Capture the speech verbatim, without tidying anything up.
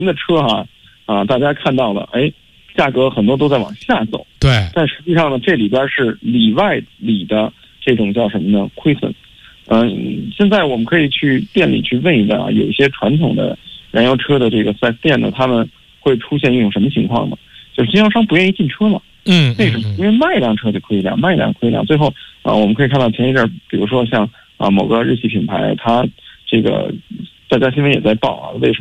的车啊啊，大家看到了，哎，价格很多都在往下走。 对， 但实际上呢，这里边是里外里的这种叫什么呢？亏损。嗯、呃，现在我们可以去店里去问一问啊，有一些传统的燃油车的这个 四 S 店呢，他们会出现一种什么情况呢？就是经销商不愿意进车了。 嗯， 为什么？因为卖一辆车就亏一辆，卖一辆亏一辆。最后啊、呃，我们可以看到前一阵，比如说像啊、呃、某个日系品牌，它这个大家新闻也在报啊，为什么？